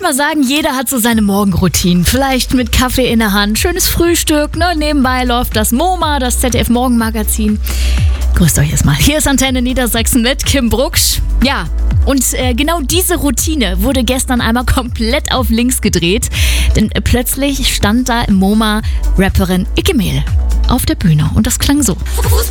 würde mal sagen, jeder hat so seine Morgenroutinen. Vielleicht mit Kaffee in der Hand, schönes Frühstück, ne? Nebenbei läuft das MoMA, das ZDF Morgenmagazin. Grüßt euch erstmal. Hier ist Antenne Niedersachsen mit Kim Brucksch. Ja, und genau diese Routine wurde gestern einmal komplett auf links gedreht. Denn plötzlich stand da im MoMA Rapperin Iggy Mail auf der Bühne. Und das klang so.